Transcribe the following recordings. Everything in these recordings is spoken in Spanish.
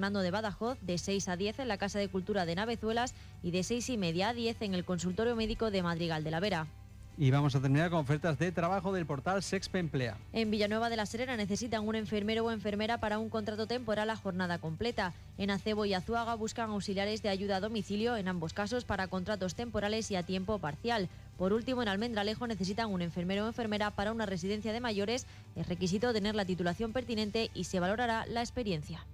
Fernando de Badajoz, de 6 a 10 en la Casa de Cultura de Navezuelas y de 6:30 a 10 en el Consultorio Médico de Madrigal de la Vera. Y vamos a terminar con ofertas de trabajo del portal Sexpe Emplea. En Villanueva de la Serena necesitan un enfermero o enfermera para un contrato temporal a jornada completa. En Acebo y Azuaga buscan auxiliares de ayuda a domicilio, en ambos casos para contratos temporales y a tiempo parcial. Por último, en Almendralejo necesitan un enfermero o enfermera para una residencia de mayores. Es requisito tener la titulación pertinente y se valorará la experiencia.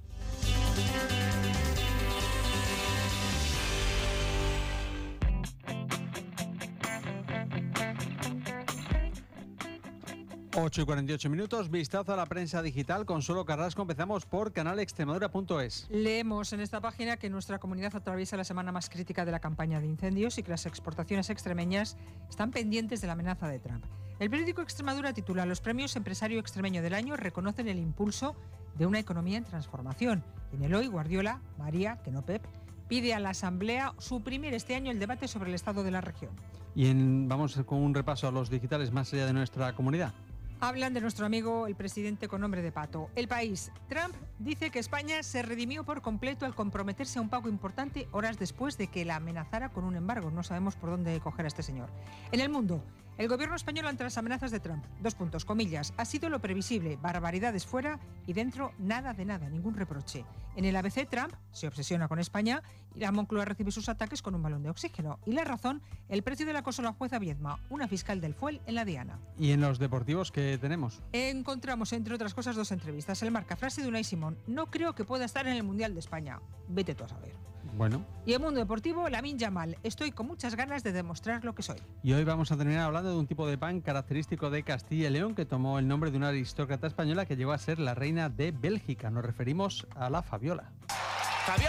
8:48, vistazo a la prensa digital. Consuelo Carrasco, empezamos por canalextremadura.es. Leemos en esta página que nuestra comunidad atraviesa la semana más crítica de la campaña de incendios y que las exportaciones extremeñas están pendientes de la amenaza de Trump. El periódico Extremadura titula: Los premios Empresario Extremeño del Año reconocen el impulso de una economía en transformación. En el Hoy, Guardiola, María, que no Pep, pide a la Asamblea suprimir este año el debate sobre el estado de la región. Y vamos con un repaso a los digitales más allá de nuestra comunidad. Hablan de nuestro amigo el presidente con nombre de pato. El País. Trump dice que España se redimió por completo al comprometerse a un pago importante horas después de que la amenazara con un embargo. No sabemos por dónde coger a este señor. En El Mundo. El gobierno español ante las amenazas de Trump. Comillas. Ha sido lo previsible. Barbaridades fuera y dentro nada de nada. Ningún reproche. En el ABC, Trump se obsesiona con España y la Moncloa recibe sus ataques con un balón de oxígeno. Y La Razón. El precio del acoso a la jueza Viedma. Una fiscal del Fuel en la Diana. ¿Y en los deportivos qué tenemos? Encontramos, entre otras cosas, dos entrevistas. El Marca, frase de Unai Simón: no creo que pueda estar en el Mundial de España. Vete tú a saber. Bueno. Y el Mundo Deportivo, Lamine Yamal: estoy con muchas ganas de demostrar lo que soy. Y hoy vamos a terminar hablando de un tipo de pan característico de Castilla y León que tomó el nombre de una aristócrata española que llegó a ser la reina de Bélgica. Nos referimos a la Fabiola.